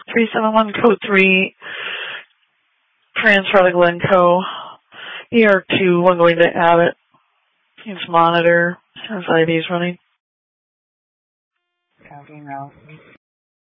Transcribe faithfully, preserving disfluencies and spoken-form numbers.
three seven one, code three, transfer to Glencoe. E R two, I'm going to Abbott. Please monitor. Since I V's running. Copy, Ralphie.